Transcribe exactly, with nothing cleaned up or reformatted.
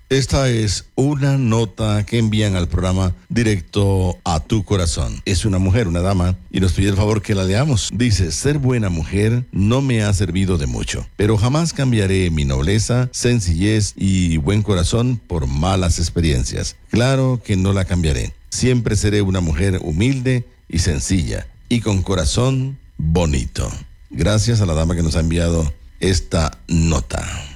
Esta es una nota que envían al programa Directo a tu Corazón. Es una mujer, una dama, y nos pide el favor que la leamos. Dice: ser buena mujer no me ha servido de mucho, pero jamás cambiaré mi nobleza, sencillez y buen corazón por malas experiencias. Claro que no la cambiaré. Siempre seré una mujer humilde y sencilla y con corazón bonito. Gracias a la dama que nos ha enviado esta nota.